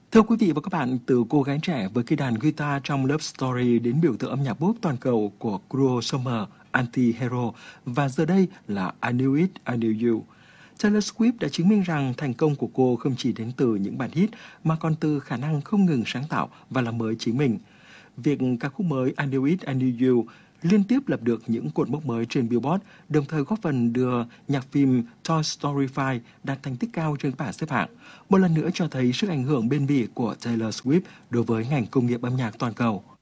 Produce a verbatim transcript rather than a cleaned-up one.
Thưa quý vị và các bạn, từ cô gái trẻ với cây đàn guitar trong Love Story đến biểu tượng âm nhạc pop toàn cầu của Cruel Summer, Anti-Hero và giờ đây là I Knew It, I Knew You. Taylor Swift đã chứng minh rằng thành công của cô không chỉ đến từ những bản hit mà còn từ khả năng không ngừng sáng tạo và làm mới chính mình. Việc ca khúc mới I Knew It, I Knew You liên tiếp lập được những cột mốc mới trên Billboard, đồng thời góp phần đưa nhạc phim Toy Story năm đạt thành tích cao trên bảng xếp hạng, một lần nữa cho thấy sức ảnh hưởng bền bỉ của Taylor Swift đối với ngành công nghiệp âm nhạc toàn cầu.